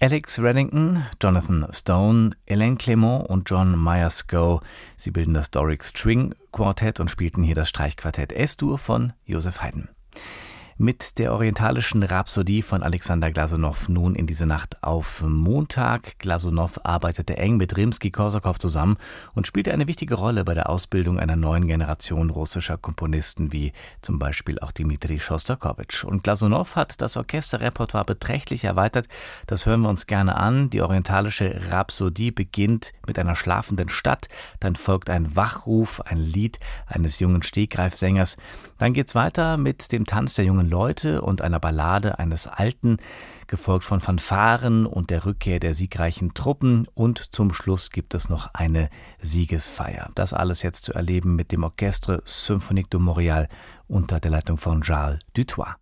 Alex Reddington, Jonathan Stone, Elaine Clement und John Myers-Gow. Sie bilden das Doric String Quartett und spielten hier das Streichquartett S-Dur von Joseph Haydn. Mit der orientalischen Rhapsodie von Alexander Glasunow nun in diese Nacht auf Montag. Glasunow arbeitete eng mit Rimski-Korsakow zusammen und spielte eine wichtige Rolle bei der Ausbildung einer neuen Generation russischer Komponisten, wie zum Beispiel auch Dmitri Schostakowitsch. Und Glasunow hat das Orchesterrepertoire beträchtlich erweitert. Das hören wir uns gerne an. Die orientalische Rhapsodie beginnt mit einer schlafenden Stadt, dann folgt ein Wachruf, ein Lied eines jungen Stegreifsängers. Dann geht's weiter mit dem Tanz der jungen Leute und einer Ballade eines Alten, gefolgt von Fanfaren und der Rückkehr der siegreichen Truppen. Und zum Schluss gibt es noch eine Siegesfeier. Das alles jetzt zu erleben mit dem Orchestre Symphonique de Montréal unter der Leitung von Charles Dutoit.